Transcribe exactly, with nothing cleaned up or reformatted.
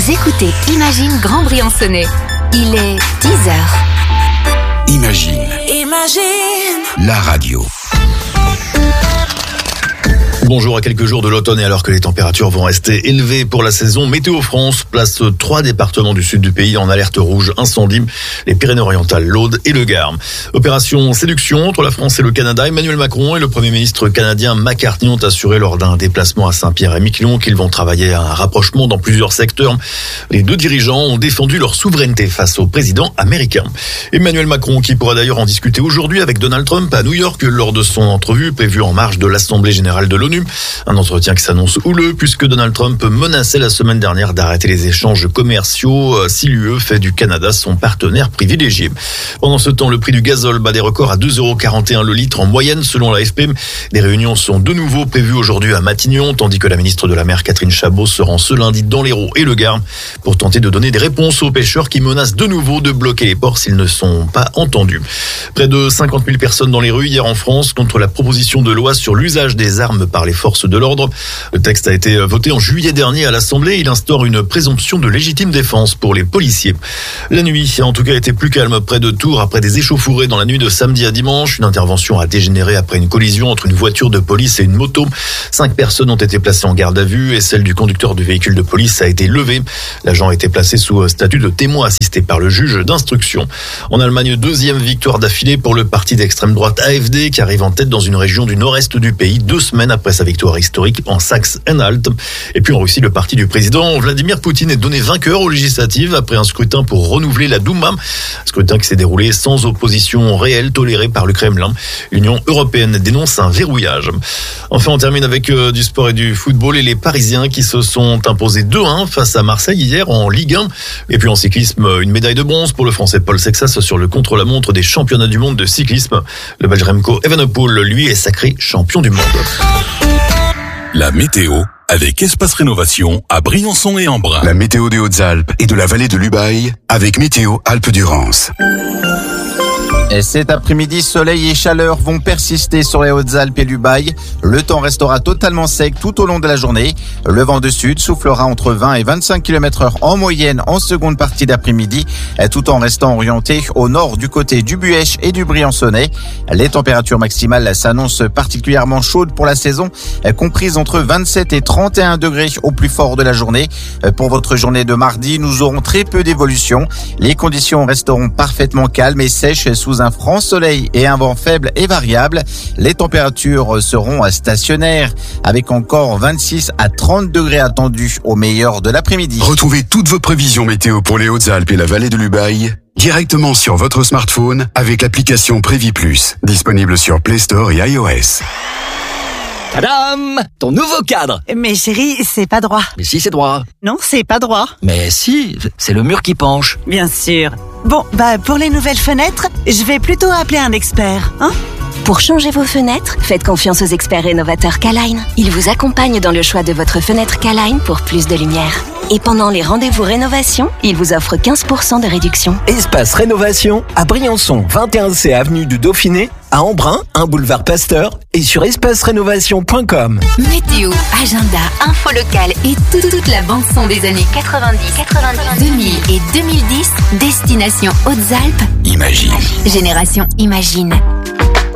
Vous écoutez Imagine Grand Briançonnais. Il est dix heures. Imagine. Imagine. La radio. Bonjour, à quelques jours de l'automne et alors que les températures vont rester élevées pour la saison, Météo France place trois départements du sud du pays en alerte rouge incendie, les Pyrénées-Orientales, l'Aude et le Gard. Opération séduction entre la France et le Canada. Emmanuel Macron et le Premier ministre canadien McCartney ont assuré lors d'un déplacement à Saint-Pierre-et-Miquelon qu'ils vont travailler à un rapprochement dans plusieurs secteurs. Les deux dirigeants ont défendu leur souveraineté face au président américain. Emmanuel Macron qui pourra d'ailleurs en discuter aujourd'hui avec Donald Trump à New York lors de son entrevue prévue en marge de l'Assemblée générale de l'ONU. Un entretien qui s'annonce houleux puisque Donald Trump menaçait la semaine dernière d'arrêter les échanges commerciaux si l'U E fait du Canada son partenaire privilégié. Pendant ce temps, le prix du gazole bat des records à deux euros quarante et un le litre en moyenne selon l'A F P. Des réunions sont de nouveau prévues aujourd'hui à Matignon, tandis que la ministre de la Mer Catherine Chabot se rend ce lundi dans l'Hérault et le Gard pour tenter de donner des réponses aux pêcheurs qui menacent de nouveau de bloquer les ports s'ils ne sont pas entendus. Près de cinquante mille personnes dans les rues hier en France contre la proposition de loi sur l'usage des armes par les forces de l'ordre. Le texte a été voté en juillet dernier à l'Assemblée. Il instaure une présomption de légitime défense pour les policiers. La nuit a en tout cas été plus calme près de Tours après des échauffourées dans la nuit de samedi à dimanche. Une intervention a dégénéré après une collision entre une voiture de police et une moto. Cinq personnes ont été placées en garde à vue et celle du conducteur du véhicule de police a été levée. L'agent a été placé sous statut de témoin assisté par le juge d'instruction. En Allemagne, deuxième victoire d'affilée pour le parti d'extrême droite A F D qui arrive en tête dans une région du nord-est du pays deux semaines après sa victoire historique en Saxe-Anhalt. Et puis en Russie, le parti du président Vladimir Poutine est donné vainqueur aux législatives après un scrutin pour renouveler la Douma. Un scrutin qui s'est déroulé sans opposition réelle tolérée par le Kremlin. L'Union européenne dénonce un verrouillage. Enfin, on termine avec euh, du sport et du football et les Parisiens qui se sont imposés deux un face à Marseille hier en Ligue un. Et puis en cyclisme, une médaille de bronze pour le Français Paul Sexas sur le contre-la-montre des championnats du monde de cyclisme. Le Belge Remco Evenepoel, lui, est sacré champion du monde. La météo avec Espace Rénovation à Briançon et Embrun. La météo des Hautes-Alpes et de la vallée de l'Ubaye avec Météo Alpes-Durance. Et cet après-midi, soleil et chaleur vont persister sur les Hautes-Alpes et l'Ubaye. Le temps restera totalement sec tout au long de la journée. Le vent de sud soufflera entre vingt et vingt-cinq kilomètres heure en moyenne en seconde partie d'après-midi, tout en restant orienté au nord du côté du Buëch et du Briançonnais. Les températures maximales s'annoncent particulièrement chaudes pour la saison, comprises entre vingt-sept et trente et un degrés au plus fort de la journée. Pour votre journée de mardi, nous aurons très peu d'évolution. Les conditions resteront parfaitement calmes et sèches sous un franc soleil et un vent faible et variable. Les températures seront stationnaires avec encore vingt-six à trente degrés attendus au meilleur de l'après-midi. Retrouvez toutes vos prévisions météo pour les Hautes-Alpes et la vallée de l'Ubaye directement sur votre smartphone avec l'application Prévi Plus, disponible sur Play Store et iOS. Tadam! Ton nouveau cadre! Mais chérie, c'est pas droit. Mais si, c'est droit. Non, c'est pas droit. Mais si, c'est le mur qui penche. Bien sûr. Bon, bah pour les nouvelles fenêtres, je vais plutôt appeler un expert, hein? Pour changer vos fenêtres, faites confiance aux experts rénovateurs K-Line. Ils vous accompagnent dans le choix de votre fenêtre K-Line pour plus de lumière. Et pendant les rendez-vous rénovation, ils vous offrent quinze pour cent de réduction. Espace Rénovation à Briançon, vingt et un C avenue du Dauphiné, à Embrun, un boulevard Pasteur et sur espace rénovation point com. Météo, agenda, info locale et toute, toute la bande-son des années quatre-vingt-dix, quatre-vingt-dix, deux mille et deux mille dix, destination Hautes-Alpes. Imagine. Génération Imagine.